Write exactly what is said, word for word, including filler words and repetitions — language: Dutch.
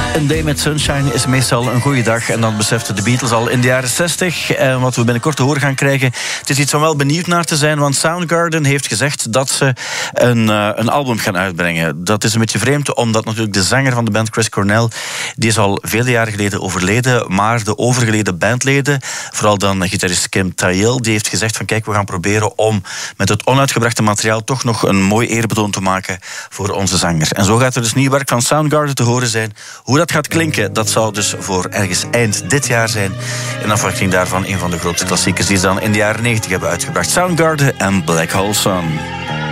Een Day met Sunshine is meestal een goede dag. En dat beseften de Beatles al in de jaren zestig. En wat we binnenkort te horen gaan krijgen, het is iets om wel benieuwd naar te zijn. Want Soundgarden heeft gezegd dat ze een, uh, een album gaan uitbrengen. Dat is een beetje vreemd, omdat natuurlijk de zanger van de band, Chris Cornell, die is al vele jaren geleden overleden. Maar de overgeleden bandleden, vooral dan gitarist Kim Thayil, die heeft gezegd van kijk, we gaan proberen om met het onuitgebrachte materiaal toch nog een mooi eerbetoon te maken voor onze zanger. En zo gaat er dus nieuw werk van Soundgarden te horen zijn. Hoe dat gaat klinken, dat zal dus voor ergens eind dit jaar zijn. In afwachting daarvan een van de grootste klassiekers die ze dan in de jaren negentig hebben uitgebracht. Soundgarden en Black Hole Sun.